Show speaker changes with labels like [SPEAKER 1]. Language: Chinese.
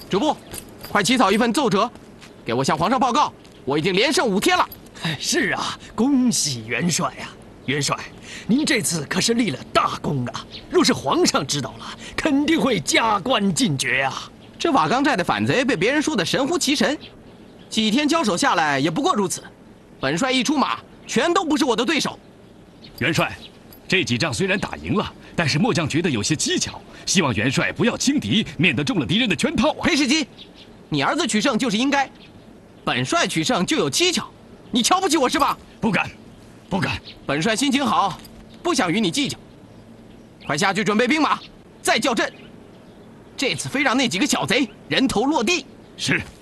[SPEAKER 1] 主簿，快起草一份奏折，给我向皇上报告，我已经连胜5天了。
[SPEAKER 2] 是啊，恭喜元帅啊！元帅，您这次可是立了大功啊！若是皇上知道了，肯定会加官进爵啊！
[SPEAKER 1] 这瓦岗寨的反贼被别人说得神乎其神，几天交手下来也不过如此。本帅一出马，全都不是我的对手。
[SPEAKER 3] 元帅，这几仗虽然打赢了，但是末将觉得有些蹊跷，希望元帅不要轻敌，免得中了敌人的圈套啊！
[SPEAKER 1] 裴世基，你儿子取胜就是应该，本帅取胜就有蹊跷，你瞧不起我是吧？
[SPEAKER 3] 不敢，不敢。
[SPEAKER 1] 本帅心情好，不想与你计较。快下去准备兵马，再叫阵。这次非让那几个小贼人头落地。
[SPEAKER 3] 是。